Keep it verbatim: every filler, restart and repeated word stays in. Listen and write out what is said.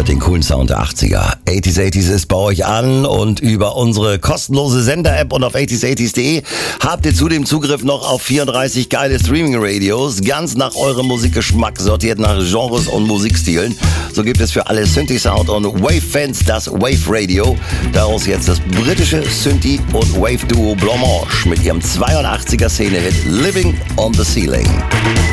hört den coolen Sound der achtziger. achtziger achtziger ist bei euch an und über unsere kostenlose Sender-App und auf achtziger achtziger punkt de habt ihr zudem Zugriff noch auf vierunddreißig geile Streaming-Radios, ganz nach eurem Musikgeschmack, sortiert nach Genres und Musikstilen. So gibt es für alle Synthi-Sound- und Wave-Fans das Wave Radio. Daraus jetzt das britische Synthi- und Wave-Duo Blancmange mit ihrem zweiundachtziger Szene-Hit Living on the Ceiling.